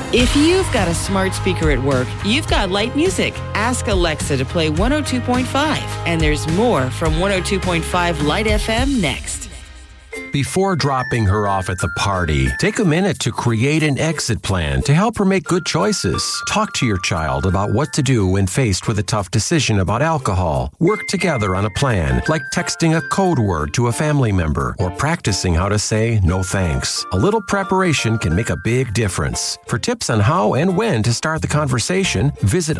If you've got a smart speaker at work, you've got light music. Ask Alexa to play 102.5. And there's more from 102.5 Light FM next. Before dropping her off at the party, take a minute to create an exit plan to help her make good choices. Talk to your child about what to do when faced with a tough decision about alcohol. Work together on a plan, like texting a code word to a family member or practicing how to say no thanks. A little preparation can make a big difference. For tips on how and when to start the conversation, visit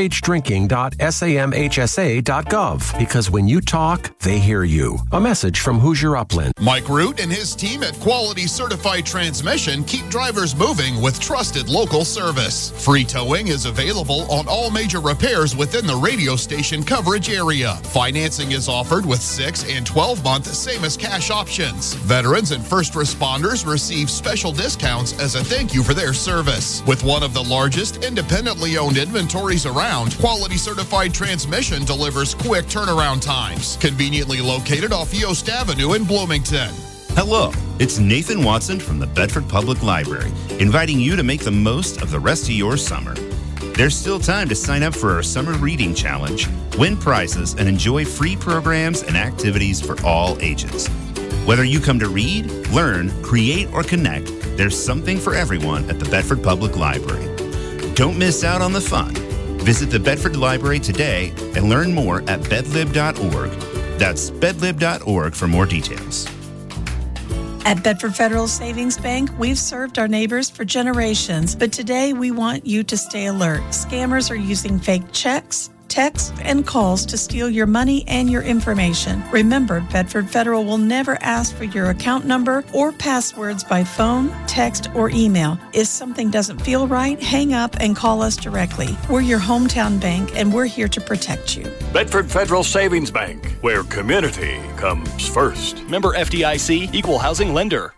underagedrinking.samhsa.gov, because when you talk, they hear you. A message from Hoosier Upland. Mike Root and his team at Quality Certified Transmission keep drivers moving with trusted local service. Free towing is available on all major repairs within the radio station coverage area. Financing is offered with 6 and 12-month same as cash options. Veterans and first responders receive special discounts as a thank you for their service. With one of the largest independently owned inventories around, Quality Certified Transmission delivers quick turnaround times. Conveniently located off Yost Avenue in Bloomington. Hello, it's Nathan Watson from the Bedford Public Library, inviting you to make the most of the rest of your summer. There's still time to sign up for our Summer Reading Challenge, win prizes, and enjoy free programs and activities for all ages. Whether you come to read, learn, create, or connect, there's something for everyone at the Bedford Public Library. Don't miss out on the fun. Visit the Bedford Library today and learn more at bedlib.org. That's bedlib.org for more details. At Bedford Federal Savings Bank, we've served our neighbors for generations, but today we want you to stay alert. Scammers are using fake checks, texts, and calls to steal your money and your information. Remember, Bedford Federal will never ask for your account number or passwords by phone, text, or email. If something doesn't feel right, hang up and call us directly. We're your hometown bank, and we're here to protect you. Bedford Federal Savings Bank, where community comes first. Member FDIC, Equal Housing Lender.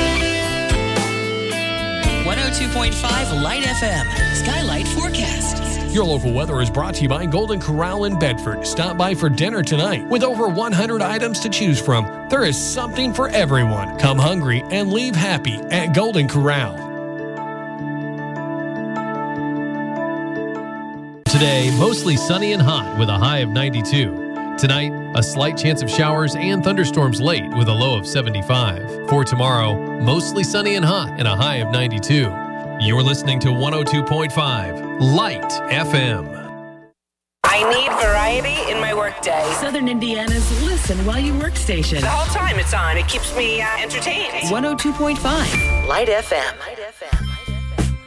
102.5 Light FM, Skylight Forecast. Your local weather is brought to you by Golden Corral in Bedford. Stop by for dinner tonight. With over 100 items to choose from, there is something for everyone. Come hungry and leave happy at Golden Corral. Today, mostly sunny and hot with a high of 92. Tonight, a slight chance of showers and thunderstorms late with a low of 75. For tomorrow, mostly sunny and hot and a high of 92. You're listening to 102.5 Light FM. I need variety in my workday. Southern Indiana's Listen While You Work station. The whole time it's on. It keeps me entertained. 102.5 Light FM.